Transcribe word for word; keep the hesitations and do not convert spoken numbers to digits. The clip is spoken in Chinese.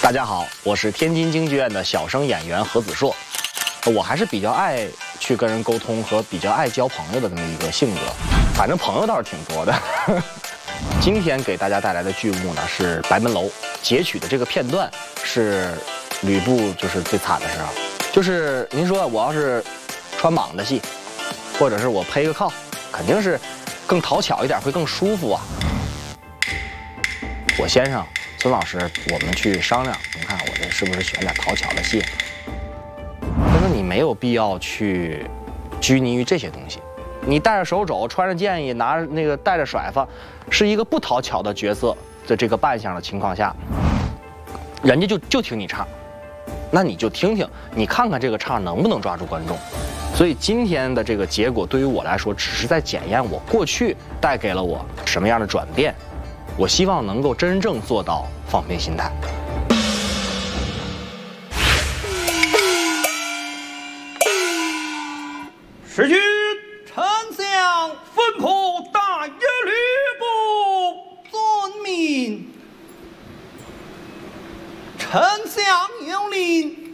大家好，我是天津京剧院的小生演员何子硕。我还是比较爱去跟人沟通和比较爱交朋友的这么一个性格，反正朋友倒是挺多的。今天给大家带来的剧目呢是《白门楼》，截取的这个片段是吕布就是最惨的时候，就是您说我要是穿蟒的戏，或者是我配个靠，肯定是更讨巧一点，会更舒服啊。我先生孙老师，我们去商量，您看我这是不是选点讨巧的戏？他说你没有必要去拘泥于这些东西，你带着手肘，穿着剑衣，拿着那个带着甩发，是一个不讨巧的角色的这个扮相的情况下，人家就就听你唱，那你就听听，你看看这个唱能不能抓住观众。所以今天的这个结果对于我来说，只是在检验我过去带给了我什么样的转变。我希望能够真正做到放平心态。 时去丞相吩咐大耶律部遵命。丞相有令，